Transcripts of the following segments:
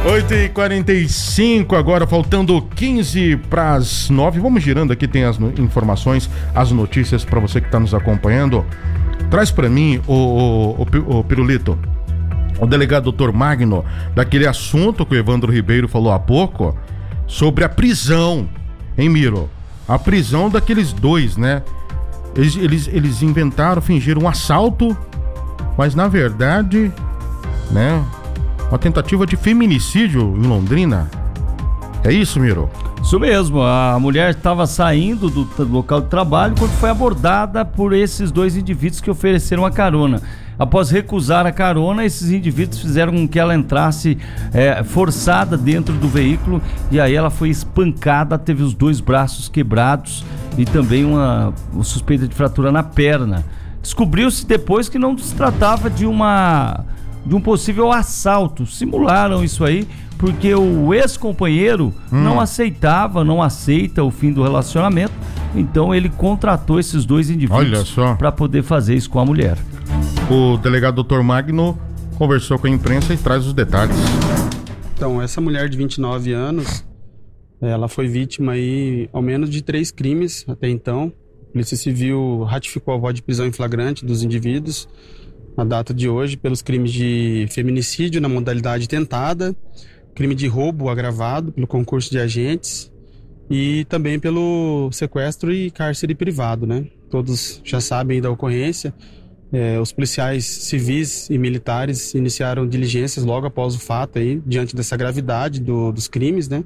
8h45 agora, faltando 15 para as 9. Vamos girando aqui, tem as informações, as notícias para você que está nos acompanhando. Traz para mim, o Pirulito, o delegado Dr. Magno, daquele assunto que o Evandro Ribeiro falou há pouco, sobre a prisão, hein, Miro? A prisão daqueles dois, né? Eles inventaram, fingiram um assalto, mas na verdade, né, uma tentativa de feminicídio em Londrina. É isso, Miro? Isso mesmo, a mulher estava saindo do local de trabalho quando foi abordada por esses dois indivíduos que ofereceram a carona. Após recusar a carona, esses indivíduos fizeram com que ela entrasse forçada dentro do veículo, e aí ela foi espancada, teve os dois braços quebrados e também uma suspeita de fratura na perna. Descobriu-se depois que não se tratava de um possível assalto. Simularam isso aí porque o ex-companheiro não aceita o fim do relacionamento, então ele contratou esses dois indivíduos para poder fazer isso com a mulher. O delegado Dr. Magno conversou com a imprensa e traz os detalhes. Então, essa mulher de 29 anos, ela foi vítima aí ao menos de 3 crimes até então. A Polícia Civil ratificou a voz de prisão em flagrante dos indivíduos na data de hoje pelos crimes de feminicídio na modalidade tentada, crime de roubo agravado pelo concurso de agentes e também pelo sequestro e cárcere privado, né? Todos já sabem da ocorrência. Os policiais civis e militares iniciaram diligências logo após o fato aí, diante dessa gravidade dos crimes, né?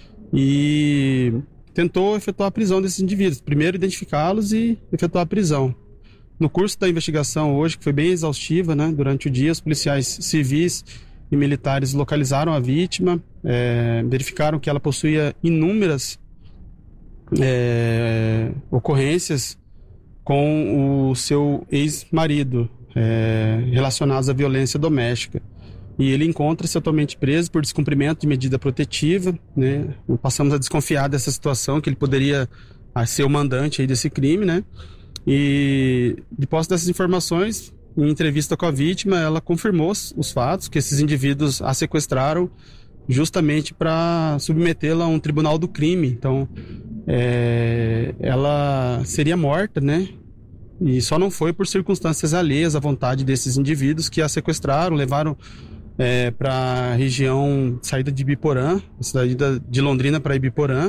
E tentou efetuar a prisão desses indivíduos. Primeiro identificá-los e efetuar a prisão. No curso da investigação hoje, que foi bem exaustiva, né? Durante o dia, os policiais civis e militares localizaram a vítima, verificaram que ela possuía inúmeras ocorrências com o seu ex-marido, relacionados à violência doméstica. E ele encontra-se atualmente preso por descumprimento de medida protetiva, né? Passamos a desconfiar dessa situação, que ele poderia ser o mandante aí desse crime, né? E, de posse dessas informações, em entrevista com a vítima, ela confirmou os fatos, que esses indivíduos a sequestraram justamente para submetê-la a um tribunal do crime. Então, ela seria morta, né? E só não foi por circunstâncias alheias à vontade desses indivíduos que a sequestraram, levaram para a região saída de Ibiporã, saída de Londrina para Ibiporã,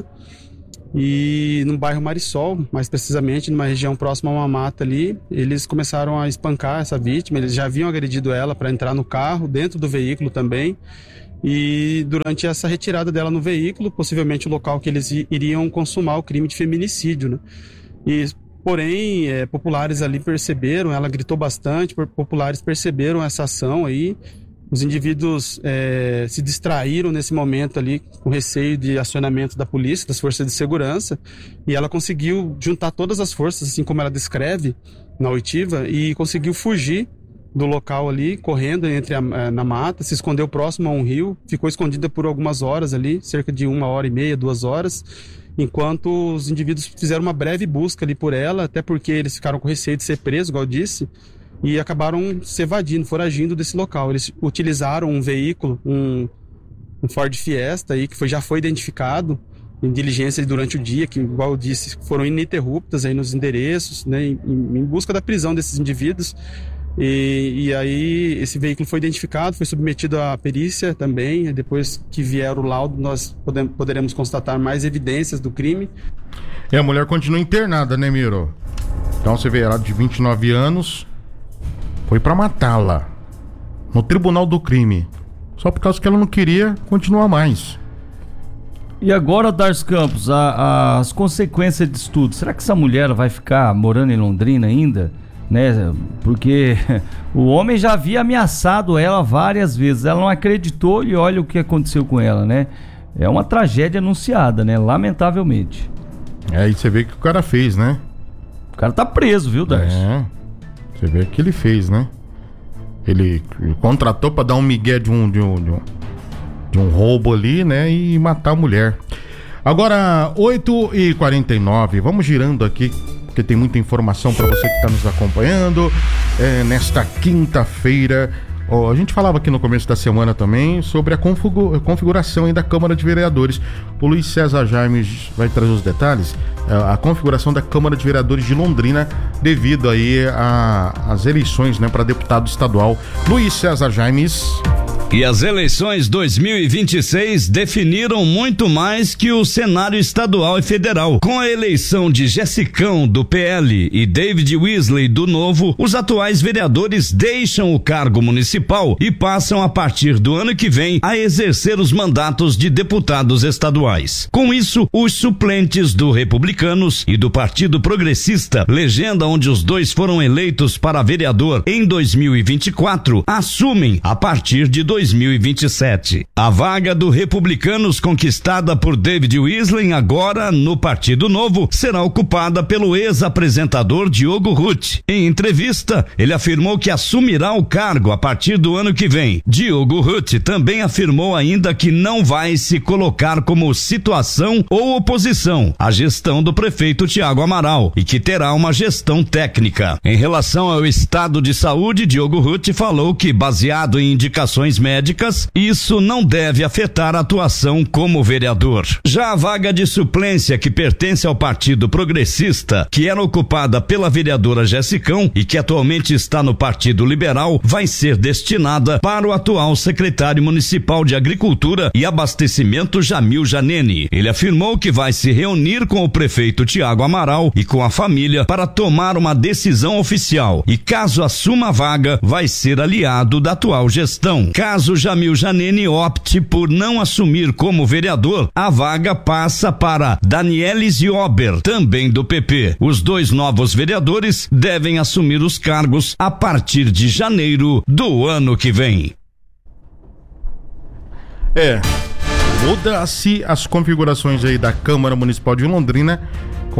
e no bairro Marisol, mais precisamente numa região próxima a uma mata ali, eles começaram a espancar essa vítima. Eles já haviam agredido ela para entrar no carro, dentro do veículo também, e durante essa retirada dela no veículo, possivelmente o local que eles iriam consumar o crime de feminicídio, né? Porém, populares ali perceberam, ela gritou bastante, populares perceberam essa ação aí. Os indivíduos se distraíram nesse momento ali, com receio de acionamento da polícia, das forças de segurança, e ela conseguiu juntar todas as forças, assim como ela descreve na oitiva, e conseguiu fugir do local ali, correndo na mata, se escondeu próximo a um rio, ficou escondida por algumas horas ali, cerca de 1h30, 2 horas, enquanto os indivíduos fizeram uma breve busca ali por ela, até porque eles ficaram com receio de ser presos, igual eu disse, e acabaram se evadindo, foragindo desse local. Eles utilizaram um veículo, um Ford Fiesta, aí, que já foi identificado em diligência durante o dia, que, igual eu disse, foram ininterruptas aí nos endereços, né, em busca da prisão desses indivíduos. E aí esse veículo foi identificado, foi submetido à perícia também. Depois que vier o laudo, nós poderemos constatar mais evidências do crime. E a mulher continua internada, né, Miro? Então você vê, ela de 29 anos foi pra matá-la no tribunal do crime, só por causa que ela não queria continuar mais. E agora, Darcy Campos, as consequências disso tudo, será que essa mulher vai ficar morando em Londrina ainda? Né? Porque o homem já havia ameaçado ela várias vezes, ela não acreditou e olha o que aconteceu com ela, né? É uma tragédia anunciada, né? Lamentavelmente. Aí você vê o que o cara fez, né? O cara tá preso, viu, Darcy? Você vê o que ele fez, né? Ele contratou pra dar um migué de um roubo ali, né? E matar a mulher. Agora, 8h49, vamos girando aqui, porque tem muita informação para você que está nos acompanhando. Nesta quinta-feira, a gente falava aqui no começo da semana também sobre a configuração aí da Câmara de Vereadores. O Luiz César Jaime vai trazer os detalhes, a configuração da Câmara de Vereadores de Londrina devido aí às eleições, né, para deputado estadual. Luiz César Jaimes. E as eleições 2026 definiram muito mais que o cenário estadual e federal. Com a eleição de Jessicão, do PL, e David Weasley, do Novo, os atuais vereadores deixam o cargo municipal e passam a partir do ano que vem a exercer os mandatos de deputados estaduais. Com isso, os suplentes do Republicanos e do Partido Progressista, legenda onde os dois foram eleitos para vereador em 2024, assumem a partir de 2027. A vaga do Republicanos conquistada por David Weasley agora no Partido Novo será ocupada pelo ex-apresentador Diogo Ruth. Em entrevista, ele afirmou que assumirá o cargo a partir do ano que vem. Diogo Ruth também afirmou ainda que não vai se colocar como situação ou oposição à gestão do prefeito Tiago Amaral e que terá uma gestão técnica. Em relação ao estado de saúde, Diogo Ruth falou que, baseado em indicações médicas, isso não deve afetar a atuação como vereador. Já a vaga de suplência que pertence ao Partido Progressista, que era ocupada pela vereadora Jessicão e que atualmente está no Partido Liberal, vai ser destinada para o atual secretário municipal de Agricultura e Abastecimento, Jamil Janene. Ele afirmou que vai se reunir com o prefeito Tiago Amaral e com a família para tomar uma decisão oficial e, caso assuma a vaga, vai ser aliado da atual gestão. Caso Jamil Janene opte por não assumir como vereador, a vaga passa para Daniele Ziober, também do PP. Os dois novos vereadores devem assumir os cargos a partir de janeiro do ano que vem. Muda-se as configurações aí da Câmara Municipal de Londrina com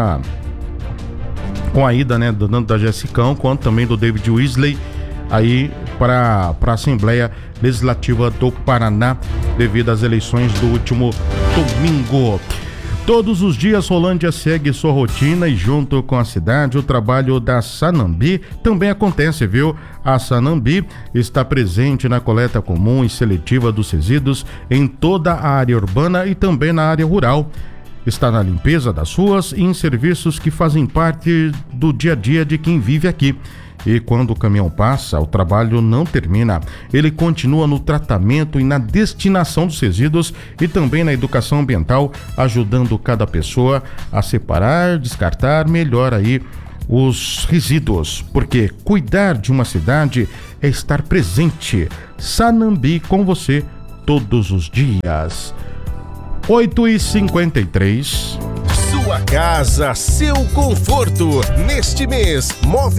a ida, né, tanto da Jessicão quanto também do David Weasley aí para a Assembleia Legislativa do Paraná devido às eleições do último domingo. Todos os dias Rolândia segue sua rotina e junto com a cidade o trabalho da Sanambi também acontece, viu? A Sanambi está presente na coleta comum e seletiva dos resíduos em toda a área urbana e também na área rural. Está na limpeza das ruas e em serviços que fazem parte do dia a dia de quem vive aqui. E quando o caminhão passa, o trabalho não termina. Ele continua no tratamento e na destinação dos resíduos e também na educação ambiental, ajudando cada pessoa a separar, descartar melhor aí os resíduos. Porque cuidar de uma cidade é estar presente. Sanambi com você todos os dias. 8h53. Sua casa, seu conforto. Neste mês,